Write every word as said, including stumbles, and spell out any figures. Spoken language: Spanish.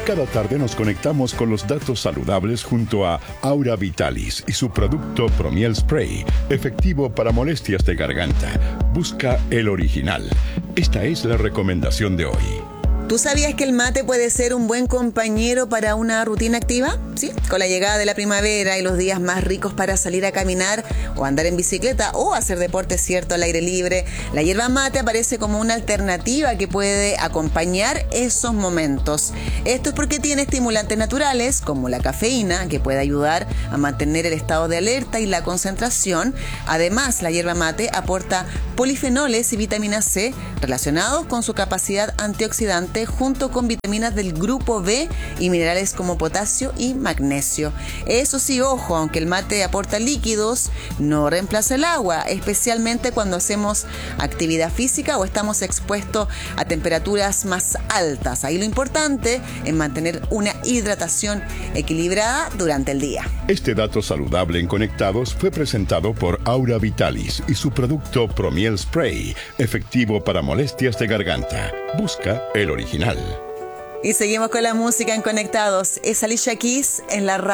Cada tarde nos conectamos con los datos saludables junto a Aura Vitalis y su producto Promiel Spray, efectivo para molestias de garganta. Busca el original. Esta es la recomendación de hoy. ¿Tú sabías que el mate puede ser un buen compañero para una rutina activa? Sí, con la llegada de la primavera y los días más ricos para salir a caminar o andar en bicicleta o hacer deporte cierto al aire libre, la hierba mate aparece como una alternativa que puede acompañar esos momentos. Esto es porque tiene estimulantes naturales como la cafeína, que puede ayudar a mantener el estado de alerta y la concentración. Además, la hierba mate aporta polifenoles y vitamina C relacionados con su capacidad antioxidante, junto con vitaminas del grupo B y minerales como potasio y magnesio. Eso sí, ojo, aunque el mate aporta líquidos, no reemplaza el agua, especialmente cuando hacemos actividad física o estamos expuestos a temperaturas más altas. Ahí lo importante es mantener una hidratación equilibrada durante el día. Este dato saludable en Conectados fue presentado por Aura Vitalis y su producto Promiel Spray, efectivo para molestias de garganta. Busca el original. Y seguimos con la música en Conectados. Es Alicia Keys en la radio.